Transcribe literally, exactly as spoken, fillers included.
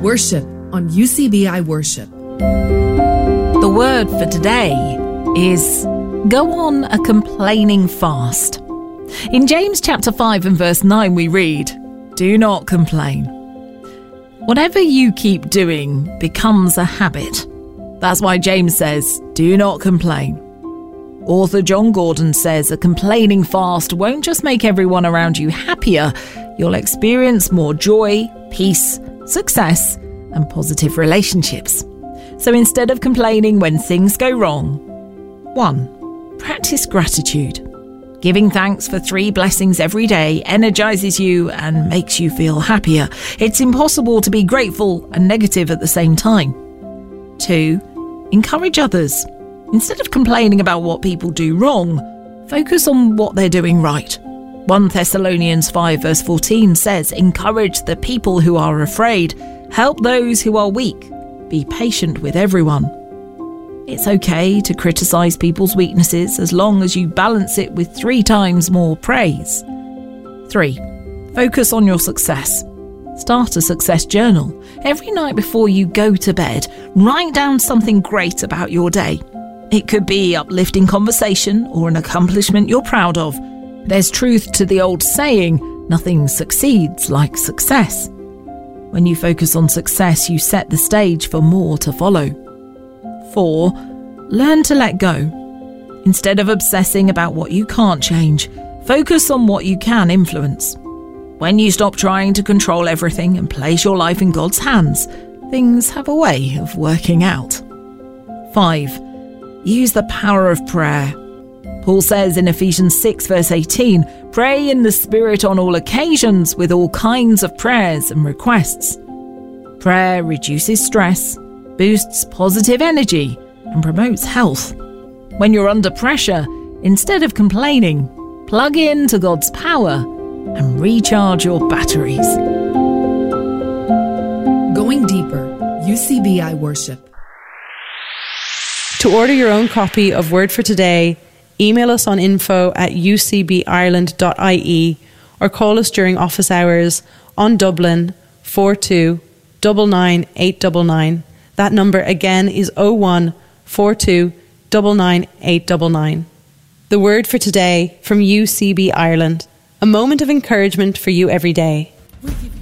Worship on U C B I Worship. The word for today is go on a complaining fast. In James chapter five and verse nine we read, do not complain. Whatever you keep doing becomes a habit. That's why James says, do not complain. Author John Gordon says a complaining fast won't just make everyone around you happier, you'll experience more joy, peace, success, and positive relationships. So instead of complaining when things go wrong, one, practice gratitude. Giving thanks for three blessings every day energizes you and makes you feel happier. It's impossible to be grateful and negative at the same time. Two, encourage others. Instead of complaining about what people do wrong, focus on what they're doing right. First Thessalonians five verse fourteen says, encourage the people who are afraid, help those who are weak, be patient with everyone. It's okay to criticize people's weaknesses as long as you balance it with three times more praise. Three, focus on your success. Start a success journal. Every night before you go to bed, write down something great about your day. It could be uplifting conversation or an accomplishment you're proud of. There's truth to the old saying, nothing succeeds like success. When you focus on success, you set the stage for more to follow. Four, learn to let go. Instead of obsessing about what you can't change, focus on what you can influence. When you stop trying to control everything and place your life in God's hands, things have a way of working out. Five, use the power of prayer. Paul says in Ephesians six verse eighteen, pray in the Spirit on all occasions with all kinds of prayers and requests. Prayer reduces stress, boosts positive energy, and promotes health. When you're under pressure, instead of complaining, plug in to God's power and recharge your batteries. Going deeper, U C B I Worship. To order your own copy of Word for Today, email us on info at u c b ireland dot i e or call us during office hours on Dublin four two nine nine eight nine nine. That number again is oh one four two nine nine eight nine nine. The Word for Today from U C B Ireland. A moment of encouragement for you every day. We give